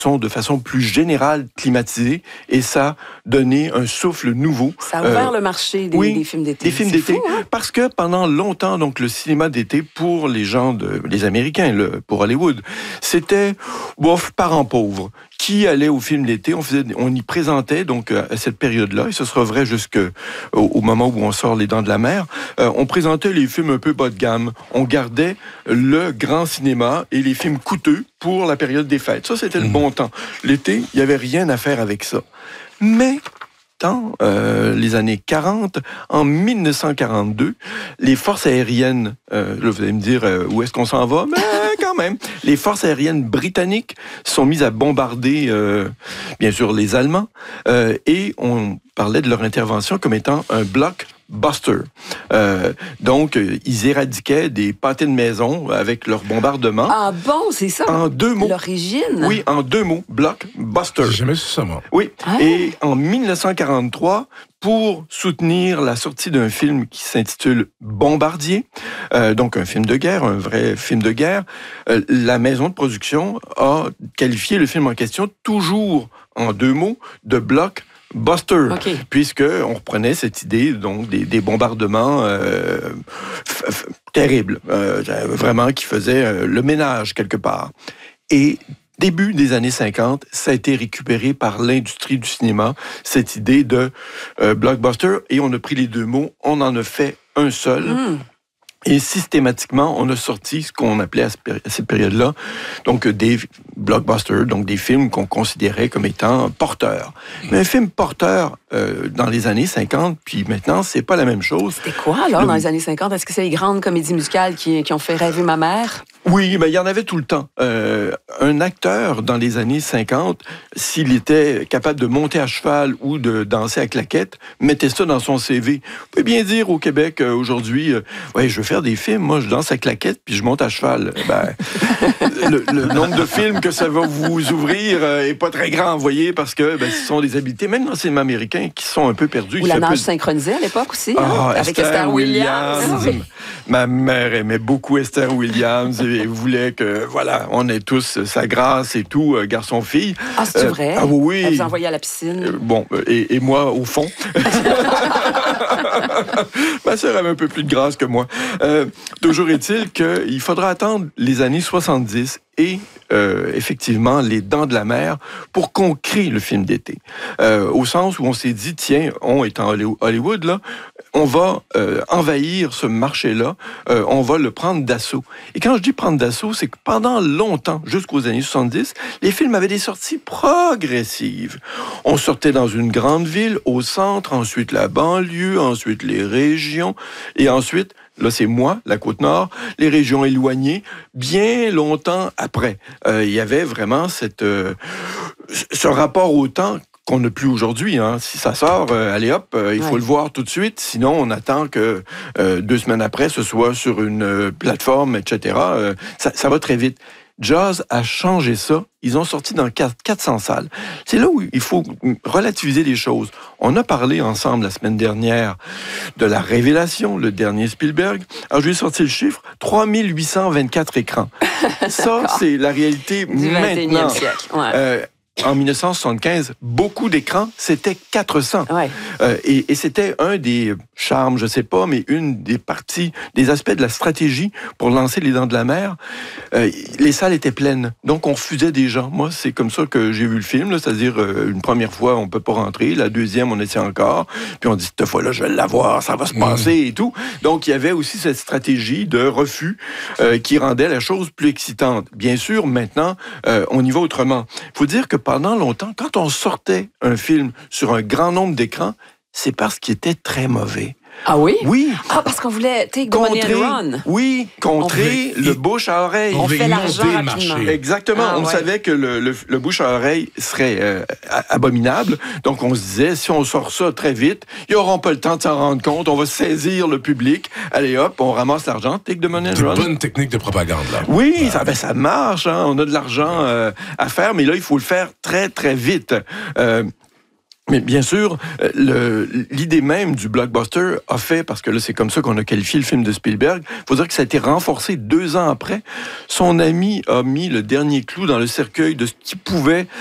sont de façon plus générale climatisés et ça a donné un souffle nouveau. Ça a ouvert le marché des films d'été. Des films d'été, parce que pendant longtemps, donc le cinéma d'été pour les gens, les Américains, pour Hollywood, c'était parents pauvres qui allaient au film d'été. On y présentait donc à cette période-là, et ce sera vrai jusqu'au moment où on sort Les Dents de la Mer. On présentait les films un peu bas de gamme. On gardait le grand cinéma et les films coûteux pour la période des fêtes. Ça, c'était le bon temps. L'été, il n'y avait rien à faire avec ça. Mais dans les années 40, en 1942, les forces aériennes, là, vous allez me dire où est-ce qu'on s'en va, mais quand même, les forces aériennes britanniques sont mises à bombarder, bien sûr, les Allemands, et on parlait de leur intervention comme étant un blockbuster. Donc, ils éradiquaient des pâtés de maison avec leur bombardement. Ah bon, c'est ça? En 2 mots. L'origine? Oui, en 2 mots. Blockbuster. J'ai jamais su ça, moi. Oui. Ah. Et en 1943, pour soutenir la sortie d'un film qui s'intitule Bombardier, donc un film de guerre, un vrai film de guerre, la maison de production a qualifié le film en question, toujours en 2 mots, de blockbuster, puisque on reprenait cette idée donc des bombardements terribles, vraiment qui faisaient le ménage quelque part. Et début des années 50, ça a été récupéré par l'industrie du cinéma, cette idée de blockbuster, et on a pris les 2 mots, on en a fait un seul. Et systématiquement, on a sorti ce qu'on appelait à cette période-là, donc des blockbusters, donc des films qu'on considérait comme étant porteurs. Mais un film porteur dans les années 50, puis maintenant, c'est pas la même chose. C'était quoi, alors, dans les années 50? Est-ce que c'est les grandes comédies musicales qui ont fait rêver ma mère? Oui, mais il y en avait tout le temps. Un acteur, dans les années 50, s'il était capable de monter à cheval ou de danser à claquette, mettait ça dans son CV. Vous pouvez bien dire au Québec, aujourd'hui, ouais, je veux faire des films, moi, je danse à claquette puis je monte à cheval. Ben, le nombre de films que ça va vous ouvrir est pas très grand, vous voyez, parce que ce sont des habiletés, même dans le cinéma américain, qui sont un peu perdus. Ou la nage synchronisée à l'époque aussi, avec Esther Williams. Ma mère aimait beaucoup Esther Williams et voulait que, voilà, on ait tous sa grâce et tout, garçon-fille. Ah, c'est vrai? Ah oui. Elle vous envoyait à la piscine. Bon, et moi, au fond. Ma sœur avait un peu plus de grâce que moi. Toujours est-il qu'il faudra attendre les années 70 et effectivement Les Dents de la Mer pour qu'on crée le film d'été. Au sens où on s'est dit, tiens, on est en Hollywood, là, on va envahir ce marché-là, on va le prendre d'assaut. Et quand je dis prendre d'assaut, c'est que pendant longtemps, jusqu'aux années 70, les films avaient des sorties progressives. On sortait dans une grande ville, au centre, ensuite la banlieue, ensuite les régions, et ensuite, là, c'est moi, la Côte-Nord, les régions éloignées, bien longtemps après. Il y avait vraiment ce rapport au temps qu'on n'a plus aujourd'hui. Hein. Si ça sort, allez hop, il faut le voir tout de suite. Sinon, on attend que 2 semaines après, ce soit sur une plateforme, etc. Ça va très vite. Jaws a changé ça. Ils ont sorti dans 400 salles. C'est là où il faut relativiser les choses. On a parlé ensemble la semaine dernière de La Révélation, le dernier Spielberg. Alors, je vais sortir le chiffre, 3824 écrans. Ça, c'est la réalité du maintenant. 21e siècle. Ouais. En 1975, beaucoup d'écrans, c'était 400. Ouais. Et c'était un des charmes, je sais pas, mais une des parties, des aspects de la stratégie pour lancer Les Dents de la Mer. Les salles étaient pleines, donc on refusait des gens. Moi, c'est comme ça que j'ai vu le film, là, c'est-à-dire une première fois, on peut pas rentrer, la deuxième, on essaie encore, puis on dit, cette fois-là, je vais l'avoir, ça va se passer et tout. Donc, il y avait aussi cette stratégie de refus qui rendait la chose plus excitante. Bien sûr, maintenant, on y va autrement. Il faut dire que pendant longtemps, quand on sortait un film sur un grand nombre d'écrans, c'est parce qu'il était très mauvais. Ah oui? Oui. Ah, parce qu'on voulait take the money and run. Oui, contrer le bouche à oreille. On fait l'argent rapidement. Exactement. On savait que le bouche à oreille serait abominable. Donc, on se disait, si on sort ça très vite, ils n'auront pas le temps de s'en rendre compte. On va saisir le public. Allez hop, on ramasse l'argent. Take the money and run. C'est une bonne technique de propagande, là. Oui, ça marche. Hein. On a de l'argent à faire, mais là, il faut le faire très, très vite. Mais bien sûr, l'idée même du blockbuster a fait, parce que là, c'est comme ça qu'on a qualifié le film de Spielberg, il faut dire que ça a été renforcé 2 ans après. Son ami a mis le dernier clou dans le cercueil de ce qui pouvait